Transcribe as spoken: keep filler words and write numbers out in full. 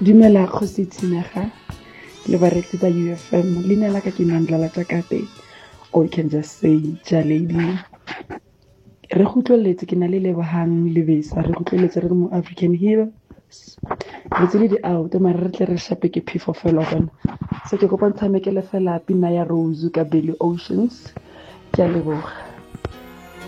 Dumela Kgosi Tshinaga le baretsi ba U F M. Leina la ka ke Mandlala Takate, or you can just say Jalady. Re kgutleletse ke na le Lebohang Lebesa, re kgutleletse re mo African Heroes. Re tsile di out mara re tle re shape ke phefo fela gona. Se ke kopa ntshameke le fela pina ya Rose ka Billy Oceans. Ke a leboga.